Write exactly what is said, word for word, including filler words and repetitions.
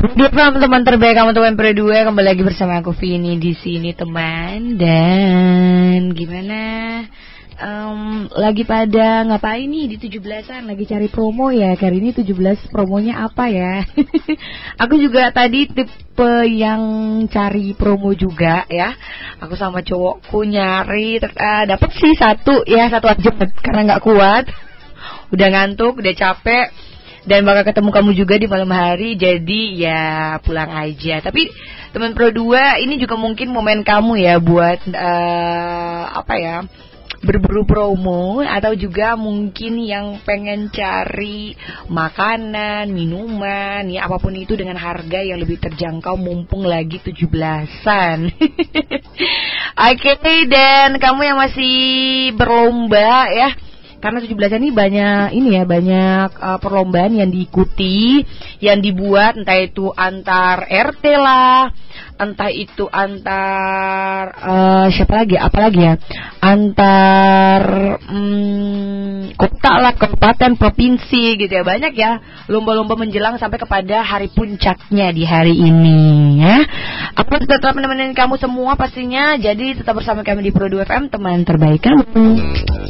Dia teman-teman terbaik kamu teman berdua, kembali lagi bersama aku Vini di sini teman. Dan gimana? Um, lagi pada ngapain nih di tujuh belasan? Lagi cari promo ya. Kali ini tujuh belas promonya apa ya? Aku juga tadi tipe yang cari promo juga ya. Aku sama cowokku nyari uh, dapet sih satu ya, satu aja karena nggak kuat. Udah ngantuk, udah capek. Dan bakal ketemu kamu juga di malam hari. Jadi ya pulang aja. Tapi teman Pro dua ini juga mungkin momen kamu ya buat uh, apa ya, berburu promo. Atau juga mungkin yang pengen cari makanan, minuman, ya apapun itu dengan harga yang lebih terjangkau mumpung lagi tujuh belasan. Oke, okay, dan kamu yang masih berlomba ya, karena tujuh belasan ini banyak ini ya, banyak uh, perlombaan yang diikuti, yang dibuat entah itu antar R T lah, entah itu antar uh, siapa lagi, apa lagi ya, antar um, kota lah, kabupaten, provinsi gitu ya, banyak ya lomba-lomba menjelang sampai kepada hari puncaknya di hari ini ya. Aku tetap menemani kamu semua pastinya, jadi tetap bersama kami di Pro dua F M, teman terbaik kamu.